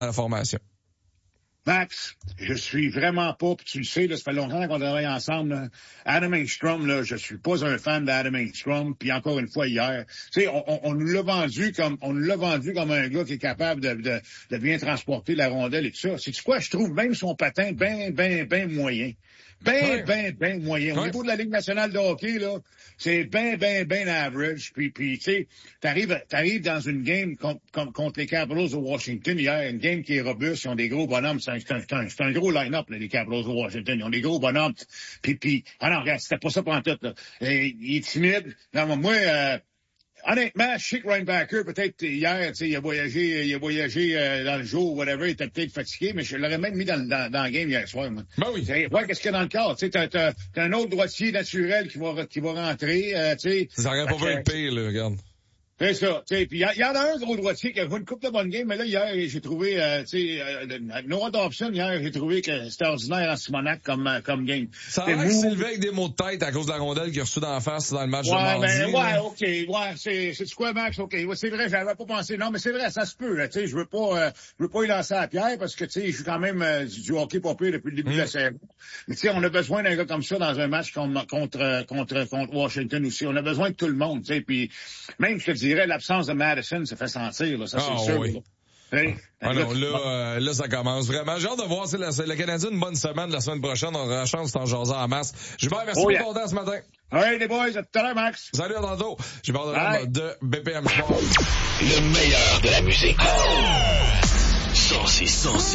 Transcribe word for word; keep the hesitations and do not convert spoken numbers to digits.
la formation. Max, je suis vraiment pas, puis tu le sais, là, ça fait longtemps qu'on travaille ensemble. Là. Adam Engstrom, là, je suis pas un fan d'Adam Engstrom, puis encore une fois hier, tu sais, on, on, on nous l'a vendu comme, on nous l'a vendu comme un gars qui est capable de, de, de bien transporter la rondelle et tout ça. C'est quoi, je trouve même son patin ben, ben, ben moyen. Ben, ouais. ben, ben moyen. Au ouais. niveau de la Ligue nationale de hockey, là, c'est ben, ben, ben average. Puis, puis tu sais, t'arrives, t'arrives dans une game contre, contre les Capitals de Washington hier, une game qui est robuste, ils ont des gros bonhommes. C'est un, c'est un, c'est un, c'est un gros line-up, là, les Capitals de Washington. Ils ont des gros bonhommes. Puis, puis, ah non, regarde, c'était pas ça pour en tout, là. Et, il est timide. Non, moi, euh, honnêtement, je sais que Ryan Backer, peut-être hier, tu sais, il a voyagé, il a voyagé euh, dans le jour, whatever, il était peut-être fatigué, mais je l'aurais même mis dans, dans, dans le game hier soir, moi. Ben oui. Ouais, qu'est-ce qu'il y a dans le corps? Tu sais, t'as, t'as, t'as un autre droitier naturel qui va, qui va rentrer, euh, tu sais. Ça aurait pas pu être pire, là, regarde. C'est ça, tu sais, puis il y, y en a un gros droitier qui a joué une coupe de bonne game, mais là, hier, j'ai trouvé, euh, tu sais, euh, Noah Dobson, hier, j'ai trouvé que c'était ordinaire en Simonac comme, euh, comme game. Ça a l'air qu'il s'est levé avec des maux de tête à cause de la rondelle qu'il a reçue d'en face dans le match ouais, de mardi. Ben, ouais, OK, ouais, c'est, c'est quoi, Max? OK, ouais, c'est vrai, j'avais pas pensé. Non, mais c'est vrai, ça se peut, là, tu sais, je veux pas, euh, je veux pas y lancer à la pierre parce que, tu sais, je suis quand même euh, du hockey pas pire depuis le début mmh. de la saison. Mais tu sais, on a besoin d'un gars comme ça dans un match contre, contre, contre, contre Washington aussi. On a besoin de tout le monde, tu sais, puis même, je te dirais, l'absence de Madison se fait sentir, là, ça, c'est oh, sûr. Oui. Hey, ah non, là, euh, là, ça commence vraiment. J'ai hâte de voir si la, le Canadien une bonne semaine la semaine prochaine. On aura la chance d'en jaser en masse. Gilbert, merci oh, pour yeah. ton temps ce matin. Hey, les boys, à tout à l'heure, Max. Salut, à tantôt. Gilbert de, de B P M Sport. Le meilleur de la musique. cent six, cent six